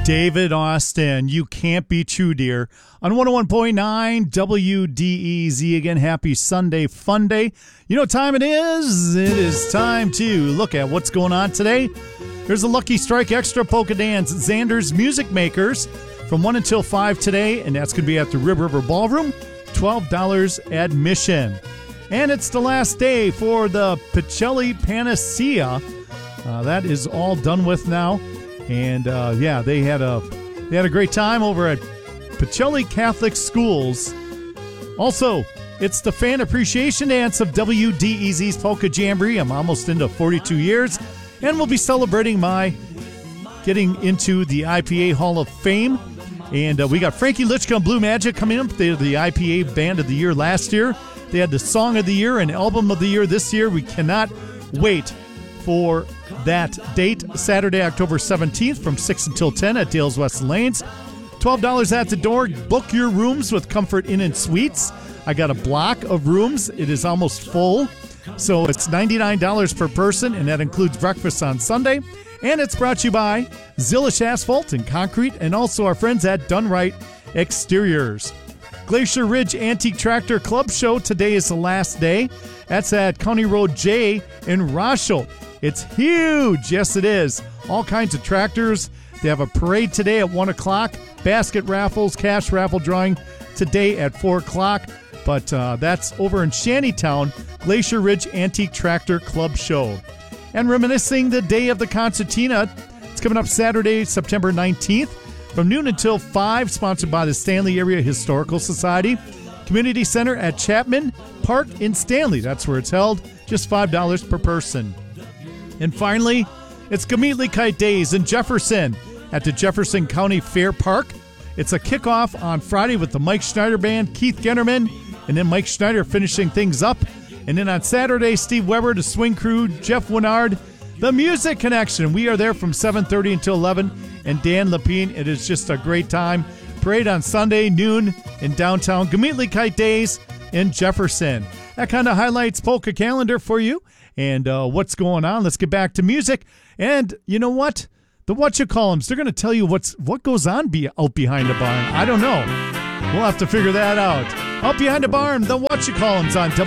David Austin, You Can't Be True, Dear, on 101.9 WDEZ. Again, happy Sunday fun day. You know what time it is? It is time to look at what's going on today. There's a Lucky Strike Extra Polka Dance Xander's Music Makers from 1 until 5 today, and that's going to be at the Rib River Ballroom, $12 admission. And it's the last day for the Pacelli Panacea. That is all done with now. And they had a great time over at Pacelli Catholic Schools. Also, it's the Fan Appreciation Dance of WDEZ's Polka Jamboree. I'm almost into 42 years, and we'll be celebrating my getting into the IPA Hall of Fame. And we got Frankie Lichka and Blue Magic coming up. They were the IPA Band of the Year last year. They had the Song of the Year and Album of the Year this year. We cannot wait for that date, Saturday, October 17th from 6 until 10 at Dales West Lanes. $12 at the door. Book your rooms with Comfort Inn and Suites. I got a block of rooms. It is almost full. So it's $99 per person, and that includes breakfast on Sunday. And it's brought to you by Zillish Asphalt and Concrete, and also our friends at Dunright Exteriors. Glacier Ridge Antique Tractor Club Show. Today is the last day. That's at County Road J in Rochelle. It's huge. Yes, it is. All kinds of tractors. They have a parade today at 1 o'clock. Basket raffles, cash raffle drawing today at 4 o'clock. But that's over in Shantytown, Glacier Ridge Antique Tractor Club Show. And reminiscing the day of the concertina. It's coming up Saturday, September 19th from noon until 5, sponsored by the Stanley Area Historical Society. Community Center at Chapman Park in Stanley. That's where it's held. Just $5 per person. And finally, it's Gometley Kite Days in Jefferson at the Jefferson County Fair Park. It's a kickoff on Friday with the Mike Schneider Band, Keith Gennerman, and then Mike Schneider finishing things up. And then on Saturday, Steve Weber, the Swing Crew, Jeff Winard, the Music Connection. We are there from 7:30 until 11, and Dan Lapine. It is just a great time. Parade on Sunday, noon in downtown Gometley Kite Days in Jefferson. That kind of highlights Polka calendar for you. And what's going on. Let's get back to music. And you know what? The Whatcha-Call'ems, they're going to tell you what goes on out behind the barn. I don't know. We'll have to figure that out. Out behind the barn, the Whatcha-Call'ems on